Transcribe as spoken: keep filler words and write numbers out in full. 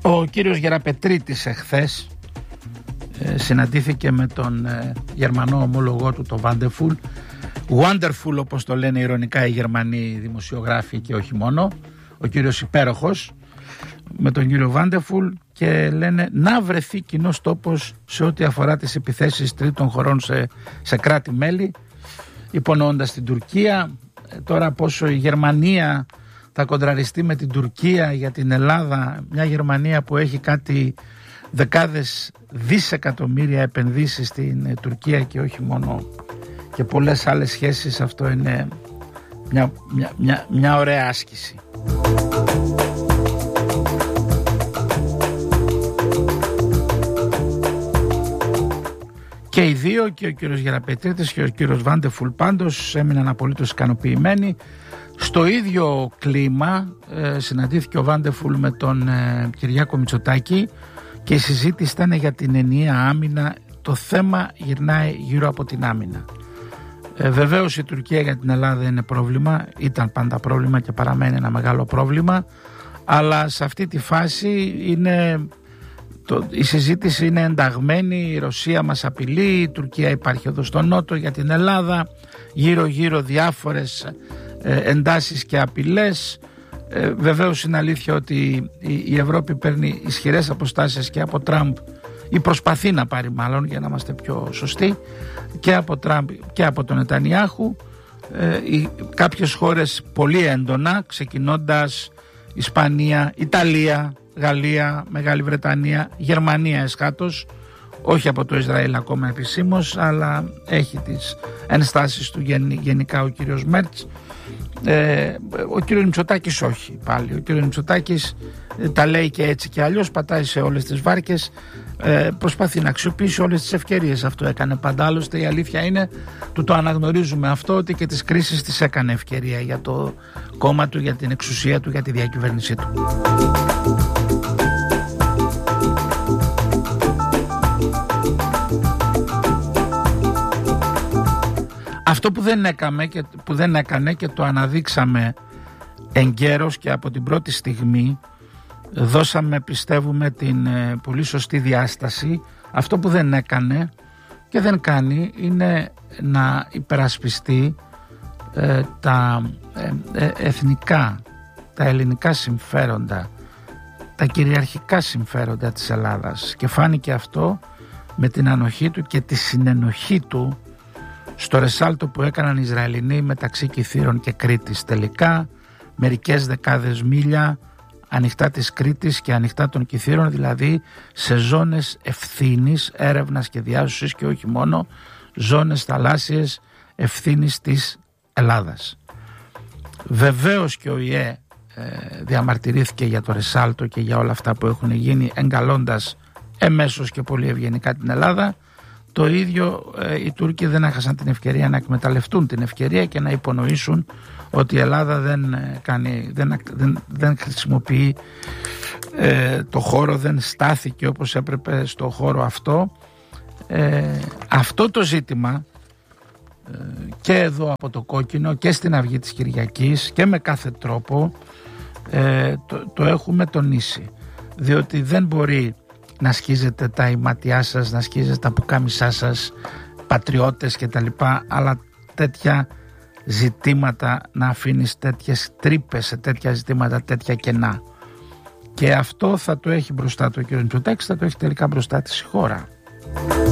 Ο κύριος Γεραπετρίτης εχθές ε, συναντήθηκε με τον ε, γερμανό ομόλογό του, το Wonderful. Wonderful, όπως το λένε ειρωνικά οι Γερμανοί δημοσιογράφοι και όχι μόνο, ο κύριος Υπέροχος με τον κύριο Wonderful, και λένε να βρεθεί κοινός τόπος σε ό,τι αφορά τις επιθέσεις τρίτων χωρών σε, σε κράτη-μέλη, υπονοώντας την Τουρκία. Τώρα πόσο η Γερμανία θα κοντραριστεί με την Τουρκία για την Ελλάδα, μια Γερμανία που έχει κάτι δεκάδες δισεκατομμύρια επενδύσεις στην Τουρκία και όχι μόνο, και πολλές άλλες σχέσεις, αυτό είναι μια, μια, μια, μια ωραία άσκηση. Και οι δύο, και ο κύριος Γεραπετρίτης και ο κύριος Wonderful, πάντως έμειναν απολύτως ικανοποιημένοι. Στο ίδιο κλίμα ε, συναντήθηκε ο Wonderful με τον ε, Κυριάκο Μητσοτάκη και η συζήτηση ήταν για την ενιαία άμυνα. Το θέμα γυρνάει γύρω από την άμυνα. Ε, βεβαίως η Τουρκία για την Ελλάδα είναι πρόβλημα, ήταν πάντα πρόβλημα και παραμένει ένα μεγάλο πρόβλημα, αλλά σε αυτή τη φάση είναι... Το, η συζήτηση είναι ενταγμένη, η Ρωσία μας απειλεί, η Τουρκία υπάρχει εδώ στο νότο για την Ελλάδα, γύρω γύρω διάφορες ε, εντάσεις και απειλές. Ε, βεβαίως είναι αλήθεια ότι η, η Ευρώπη παίρνει ισχυρές αποστάσεις και από Τραμπ, ή προσπαθεί να πάρει μάλλον, για να είμαστε πιο σωστοί, και από Τραμπ και από τον Νετανιάχου. Ε, οι, κάποιες χώρες πολύ έντονα, ξεκινώντας Ισπανία, Ιταλία, Γαλλία, Μεγάλη Βρετανία, Γερμανία εσχάτως, όχι από το Ισραήλ ακόμα επισήμως, αλλά έχει τις ενστάσεις του γενικά ο κύριος Μέρτς. Ε, ο κύριος Μητσοτάκης όχι πάλι. Ο κύριος Μητσοτάκης ε, τα λέει και έτσι και αλλιώς, πατάει σε όλες τις βάρκες, ε, προσπαθεί να αξιοποιήσει όλες τις ευκαιρίες. Αυτό έκανε πάντα, άλλωστε η αλήθεια είναι, του το αναγνωρίζουμε αυτό, ότι και τις κρίσεις τις έκανε ευκαιρία για το κόμμα του, για την εξουσία του, για τη διακυβέρνησή του. Αυτό που δεν έκαμε και, που δεν έκανε και το αναδείξαμε εγκαίρως και από την πρώτη στιγμή, δώσαμε πιστεύουμε την ε, πολύ σωστή διάσταση. Αυτό που δεν έκανε και δεν κάνει είναι να υπερασπιστεί ε, τα ε, ε, εθνικά, τα ελληνικά συμφέροντα, τα κυριαρχικά συμφέροντα της Ελλάδας, και φάνηκε αυτό με την ανοχή του και τη συνενοχή του στο ρεσάλτο που έκαναν οι Ισραηλινοί μεταξύ Κιθήρων και Κρήτης. Τελικά μερικές δεκάδες μίλια ανοιχτά της Κρήτης και ανοιχτά των Κιθήρων, δηλαδή σε ζώνες ευθύνης, έρευνας και διάσωσης, και όχι μόνο, ζώνες θαλάσσιες ευθύνης της Ελλάδας. Βεβαίως και ο ΙΕ ε, διαμαρτυρήθηκε για το ρεσάλτο και για όλα αυτά που έχουν γίνει, εγκαλώντας εμέσως και πολύ ευγενικά την Ελλάδα. Το ίδιο ε, οι Τούρκοι δεν έχασαν την ευκαιρία να εκμεταλλευτούν την ευκαιρία και να υπονοήσουν ότι η Ελλάδα δεν, ε, κάνει, δεν, δεν, δεν χρησιμοποιεί ε, το χώρο, δεν στάθηκε όπως έπρεπε στο χώρο αυτό. Ε, αυτό το ζήτημα ε, και εδώ από το κόκκινο και στην Αυγή της Κυριακής και με κάθε τρόπο ε, το, το έχουμε τονίσει, διότι δεν μπορεί να σκίζετε τα ηματιά σας, να σκίζετε τα πουκάμισά σας, πατριώτες και τα λοιπά, αλλά τέτοια ζητήματα να αφήνεις τέτοιες τρύπες σε τέτοια ζητήματα, τέτοια κενά. Και αυτό θα το έχει μπροστά του ο κ. Μητσοτάκης, θα το έχει τελικά μπροστά της η χώρα.